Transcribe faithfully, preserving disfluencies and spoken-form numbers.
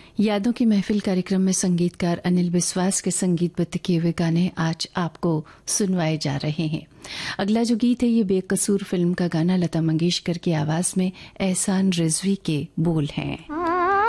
यादों की महफिल कार्यक्रम में संगीतकार अनिल विश्वास के संगीतबद्ध किए हुए गाने आज आपको सुनवाए जा रहे हैं। अगला जो गीत है ये बेकसूर फिल्म का गाना, लता मंगेशकर की आवाज में एहसान रिजवी के बोल हैं।